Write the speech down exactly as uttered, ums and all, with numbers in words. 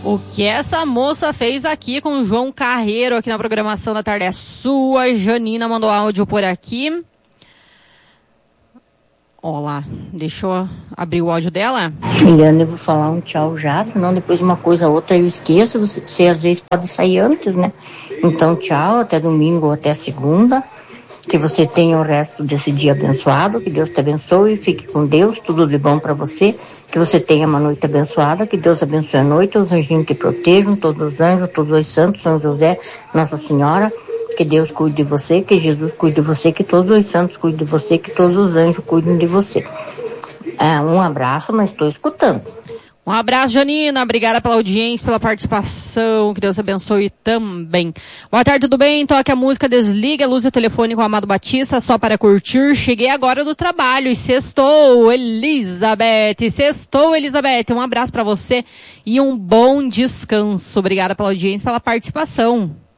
O que essa moça fez aqui com o João Carreiro aqui na programação da tarde é sua. Janina mandou áudio por aqui. Olá, deixa eu abrir o áudio dela. Eliana, eu vou falar um tchau já, senão depois uma coisa ou outra eu esqueço. Você, você às vezes pode sair antes, né? Então tchau, até domingo ou até segunda. Que você tenha o resto desse dia abençoado, que Deus te abençoe, fique com Deus, tudo de bom para você, que você tenha uma noite abençoada, que Deus abençoe a noite, os anjinhos que protejam, todos os anjos, todos os santos, São José, Nossa Senhora, que Deus cuide de você, que Jesus cuide de você, que todos os santos cuidem de você, que todos os anjos cuidem de você. É, um abraço, mas estou escutando. Um abraço, Janina. Obrigada pela audiência, pela participação. Que Deus abençoe também. Boa tarde, tudo bem? Toque a música, desliga a luz do telefone com o Amado Batista, só para curtir. Cheguei agora do trabalho e sextou, Elizabeth. Sextou, Elizabeth. Um abraço para você e um bom descanso. Obrigada pela audiência, pela participação.